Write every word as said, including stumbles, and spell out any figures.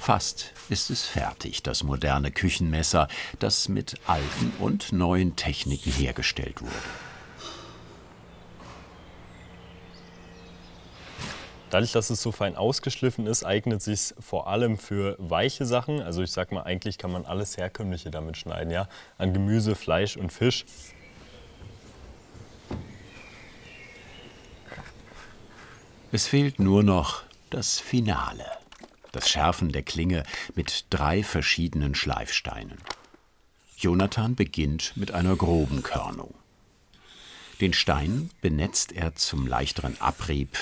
Fast ist es fertig, das moderne Küchenmesser, das mit alten und neuen Techniken hergestellt wurde. Dadurch, dass es so fein ausgeschliffen ist, eignet es sich vor allem für weiche Sachen. Also ich sag mal, eigentlich kann man alles Herkömmliche damit schneiden, ja, an Gemüse, Fleisch und Fisch. Es fehlt nur noch das Finale, das Schärfen der Klinge mit drei verschiedenen Schleifsteinen. Jonathan beginnt mit einer groben Körnung. Den Stein benetzt er zum leichteren Abrieb